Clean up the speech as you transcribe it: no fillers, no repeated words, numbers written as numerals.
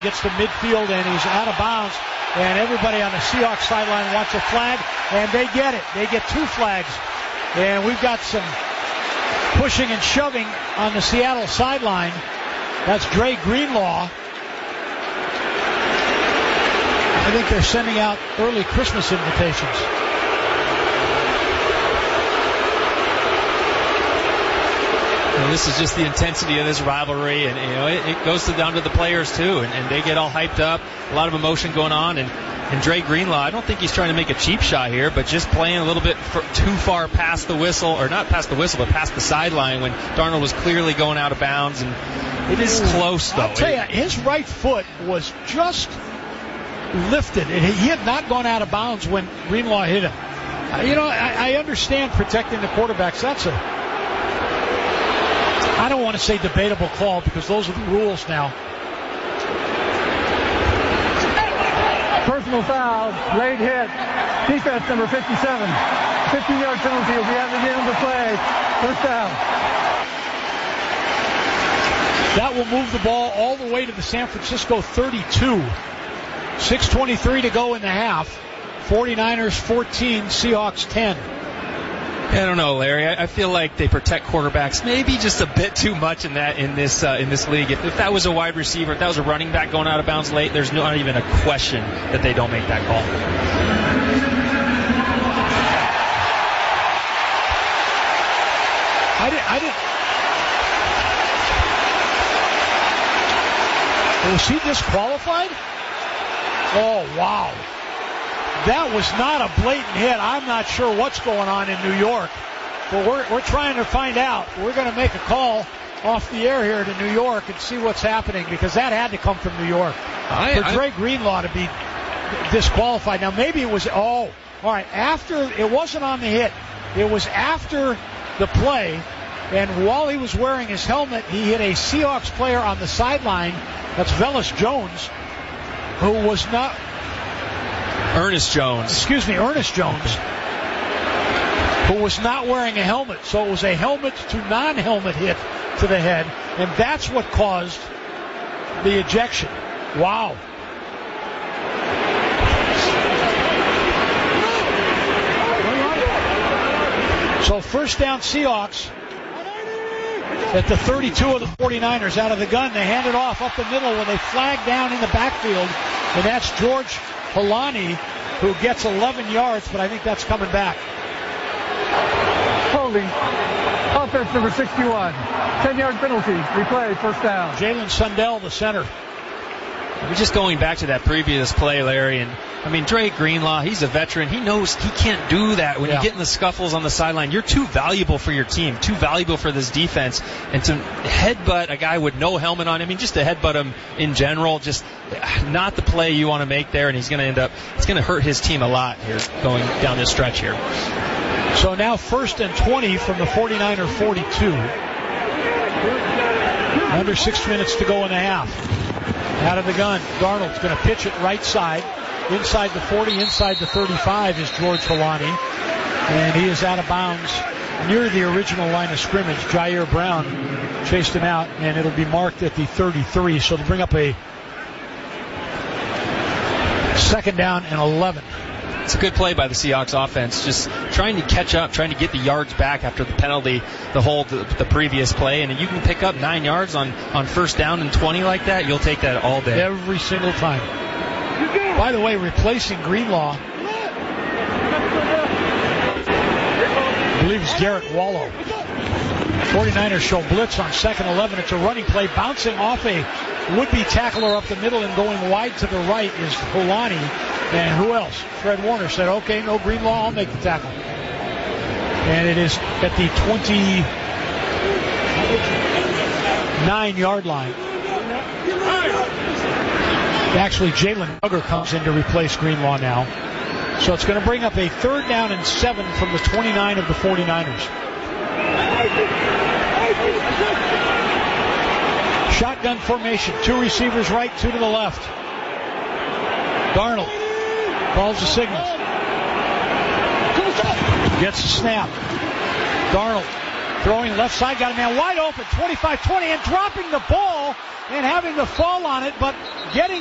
Gets to midfield and he's out of bounds. And everybody on the Seahawks sideline wants a flag, and they get it. They get 2 flags. And we've got some pushing and shoving on the Seattle sideline. That's Dre Greenlaw. I think they're sending out early Christmas invitations. And this is just the intensity of this rivalry, and it goes down to the players too, and they get all hyped up. A lot of emotion going on, and Dre Greenlaw, I don't think he's trying to make a cheap shot here, but just playing a little bit too far past the whistle, or not past the whistle, but past the sideline when Darnold was clearly going out of bounds, and it is close though. I'll tell you, his right foot was just lifted. He had not gone out of bounds when Greenlaw hit him. I understand protecting the quarterbacks. I don't want to say debatable call because those are the rules now. Personal foul, late hit, defense number 57. 15-yard penalty will be at the end of the play. First down. That will move the ball all the way to the San Francisco 32. 6:23 to go in the half. 49ers 14, Seahawks 10. I don't know, Larry. I feel like they protect quarterbacks maybe just a bit too much in this league. If that was a wide receiver, if that was a running back going out of bounds late, there's not even a question that they don't make that call. I didn't. Was he disqualified? Oh, wow. That was not a blatant hit. I'm not sure what's going on in New York, but we're trying to find out. We're going to make a call off the air here to New York and see what's happening, because that had to come from New York. For Dre Greenlaw to be disqualified. Now maybe it was, all right, after, it wasn't on the hit. It was after the play, and while he was wearing his helmet, he hit a Seahawks player on the sideline. That's Velus Jones, who was not... Ernest Jones, who was not wearing a helmet. So it was a helmet to non-helmet hit to the head, and that's what caused the ejection. Wow. So first down Seahawks at the 32 of the 49ers out of the gun. They hand it off up the middle when they flag down in the backfield, and that's George Holani, who gets 11 yards, but I think that's coming back. Holding. Offense number 61. 10-yard penalty. Replay. First down. Jalen Sundell, the center. We're just going back to that previous play, Larry, and I mean, Dre Greenlaw, he's a veteran. He knows he can't do that when you get in the scuffles on the sideline. You're too valuable for your team, too valuable for this defense. And to headbutt a guy with no helmet on, I mean, just to headbutt him in general, just not the play you want to make there. And it's going to hurt his team a lot here going down this stretch here. So now 1st and 20 from the 49er 42. Under 6 minutes to go in the half. Out of the gun, Darnold's going to pitch it right side. Inside the 40, inside the 35 is George Holani. And he is out of bounds near the original line of scrimmage. Jair Brown chased him out, and it'll be marked at the 33. So to bring up a 2nd down and 11. It's a good play by the Seahawks offense, just trying to catch up, trying to get the yards back after the penalty, the previous play. And if you can pick up 9 yards on 1st down and 20 like that, you'll take that all day. Every single time. By the way, replacing Greenlaw, I believe it's Garrett Wallow. 49ers show blitz on 2nd 11. It's a running play, bouncing off a would-be tackler up the middle and going wide to the right is Holani. And who else? Fred Warner said, okay, no Greenlaw, I'll make the tackle. And it is at the 29-yard line. Actually, Jalen Duggar comes in to replace Greenlaw now. So it's going to bring up a 3rd down and 7 from the 29 of the 49ers. Shotgun formation. 2 receivers right, 2 to the left. Darnold calls the signal. Gets the snap. Darnold Throwing left side, got a man wide open, 25-20, and dropping the ball and having the fall on it, but getting